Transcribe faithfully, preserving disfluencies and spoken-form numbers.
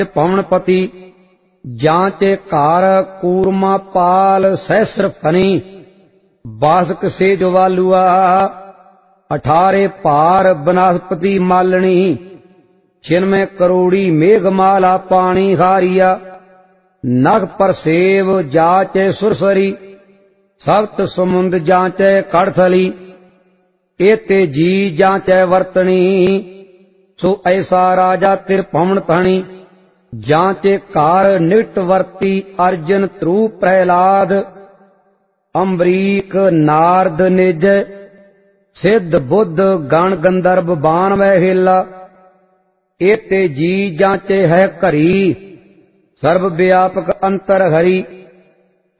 पवनपति जांचे कार कूरमा पाल सहस्र फनी बासक से जो वालुआ अठारे पार बनस्पति मालनी छिन्मय करोड़ी मेघमाला पानी हारिया नग पर सेव जाचे सुरसरी सप्त समुंद जाचे कड़थली एते जी जाचे वर्तनी सो ऐसा राजा तिरपवन धनी जांचे कार निटवर्ती अर्जुन त्रु प्रहलाद अम्बरीक नारद निज सिद्ध बुद्ध गण गंधर्व बाण वह हिला एते जी जांचे है करी सर्व व्यापक अंतर हरि